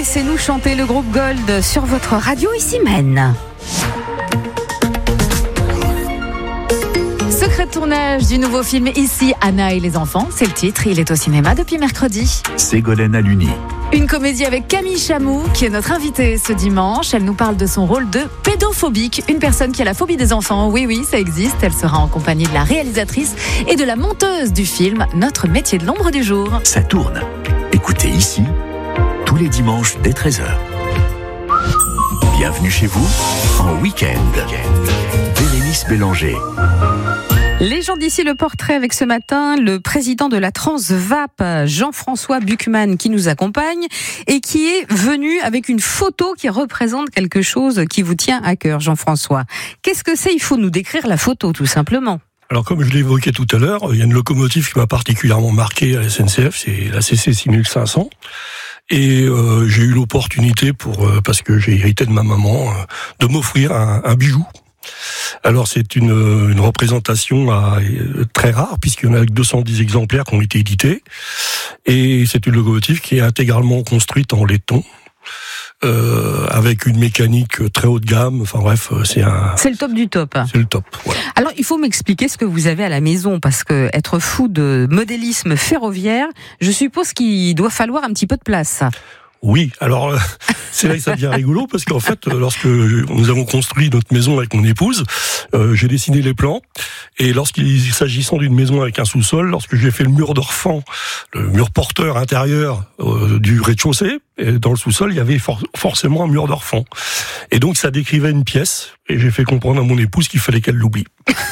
Laissez-nous chanter le groupe Gold sur votre radio ici Maine. Secret de tournage du nouveau film Ici, Anna et les enfants, c'est le titre, il est au cinéma depuis mercredi. Ségolène Aluni. Une comédie avec Camille Chamou, qui est notre invitée ce dimanche. Elle nous parle de son rôle de pédophobique, une personne qui a la phobie des enfants. Oui, ça existe. Elle sera en compagnie de la réalisatrice et de la monteuse du film Notre métier de l'ombre du jour. Ça tourne. Écoutez Ici, tous les dimanches dès 13h. Bienvenue chez vous, en week-end. Bérénice Bélanger. Les gens d'ici, le portrait avec ce matin, le président de la Transvap, Jean-François Buchmann, qui nous accompagne et qui est venu avec une photo qui représente quelque chose qui vous tient à cœur, Jean-François. Qu'est-ce que c'est ? Il faut nous décrire la photo, tout simplement. Alors, comme je l'évoquais tout à l'heure, il y a une locomotive qui m'a particulièrement marqué à la SNCF, c'est la CC 6500. Et j'ai eu l'opportunité, parce que j'ai hérité de ma maman, de m'offrir un bijou. Alors c'est une représentation très rare, puisqu'il y en a 210 exemplaires qui ont été édités, et c'est une locomotive qui est intégralement construite en laiton, avec une mécanique très haut de gamme. Enfin bref, c'est le top du top. C'est le top, voilà. Alors il faut m'expliquer ce que vous avez à la maison, parce que être fou de modélisme ferroviaire, je suppose qu'il doit falloir un petit peu de place. Oui, alors c'est là que ça devient rigolo, parce qu'en fait, lorsque nous avons construit notre maison avec mon épouse, j'ai dessiné les plans, et lorsqu'il s'agissant d'une maison avec un sous-sol, lorsque j'ai fait le mur d'Orfan, le mur porteur intérieur du rez-de-chaussée, et dans le sous-sol, il y avait forcément un mur d'Orfan. Et donc ça décrivait une pièce, et j'ai fait comprendre à mon épouse qu'il fallait qu'elle l'oublie.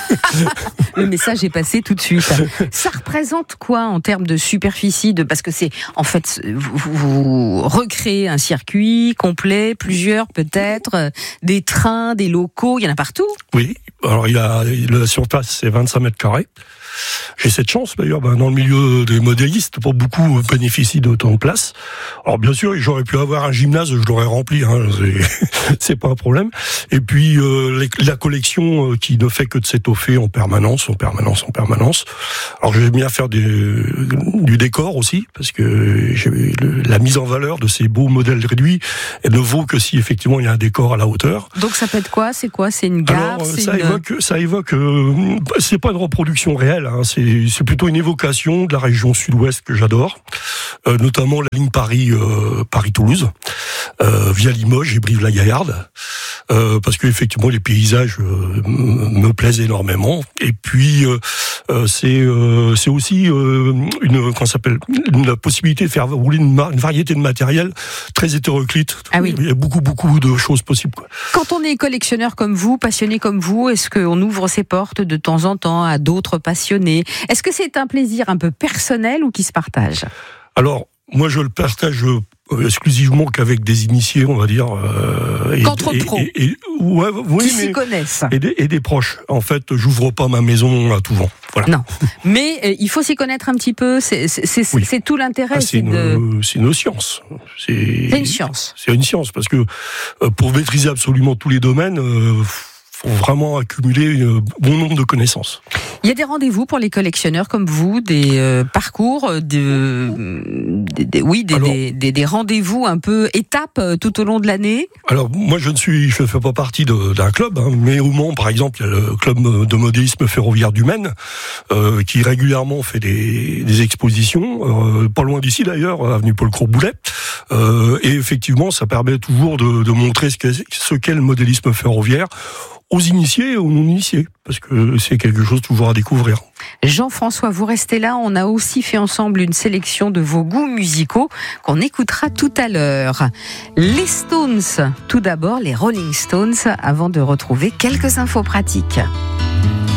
Le message est passé tout de suite. Ça représente quoi en termes de superficie parce que c'est, en fait, vous recréez un circuit complet, plusieurs peut-être, des trains, des locaux, il y en a partout. Oui, alors la surface c'est 25 mètres carrés. J'ai cette chance d'ailleurs, dans le milieu des modélistes, pour beaucoup bénéficient d'autant de place. Alors bien sûr, j'aurais pu avoir un gymnase, je l'aurais rempli, c'est pas un problème. Et puis la collection qui ne fait que de s'étoffer en permanence. Alors j'aime bien faire du décor aussi, parce que la mise en valeur de ces beaux modèles réduits ne vaut que si effectivement il y a un décor à la hauteur. Donc ça peut être quoi ? C'est quoi ? C'est une gare ? Alors ça évoque. C'est pas une reproduction réelle. C'est plutôt une évocation de la région sud-ouest que j'adore, notamment la ligne Paris-Toulouse, via Limoges et Brive-la-Gaillarde, parce que effectivement les paysages me plaisent énormément. Et puis c'est aussi une possibilité de faire rouler une variété de matériel très hétéroclite. Ah oui. Il y a beaucoup de choses possibles, quoi. Quand on est collectionneur comme vous, passionné comme vous, est-ce qu'on ouvre ses portes de temps en temps à d'autres passionnés ? Est-ce que c'est un plaisir un peu personnel ou qui se partage ? Alors, moi je le partage exclusivement qu'avec des initiés, on va dire. Qu'entre pros. Qui s'y connaissent. Et des proches. En fait, j'ouvre pas ma maison à tout vent. Voilà. Non, mais il faut s'y connaître un petit peu. C'est tout l'intérêt. C'est une science. C'est une science. C'est une science, parce que pour maîtriser absolument tous les domaines, faut vraiment accumuler un bon nombre de connaissances. Il y a des rendez-vous pour les collectionneurs comme vous, des parcours, des rendez-vous un peu étapes tout au long de l'année. Alors moi je fais pas partie d'un club, mais au Mans par exemple, il y a le club de modélisme ferroviaire du Maine qui régulièrement fait des expositions, pas loin d'ici d'ailleurs, avenue Paul Courboulet. Et effectivement, ça permet toujours de montrer ce qu'est le modélisme ferroviaire aux initiés et aux non-initiés, parce que c'est quelque chose toujours à découvrir. Jean-François, vous restez là, on a aussi fait ensemble une sélection de vos goûts musicaux qu'on écoutera tout à l'heure. Les Stones, tout d'abord les Rolling Stones, avant de retrouver quelques infos pratiques.